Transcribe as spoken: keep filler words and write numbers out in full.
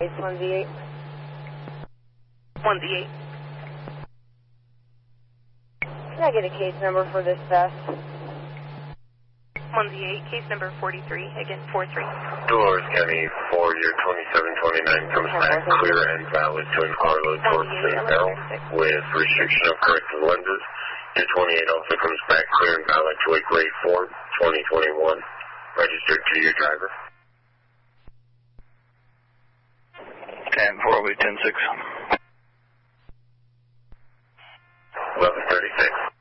It's one Z eight. one Z eight. Can I get a case number for this vest? one Z eight, case number forty-three, again, four three. Dolores County four, year twenty-seven twenty-nine comes back clear and valid to an carload towards Citadel with restriction of corrective lenses. Year twenty-eight also comes back clear and valid to a grade four, twenty twenty-one, registered to your driver. ten four, we ten six. eleven thirty-six.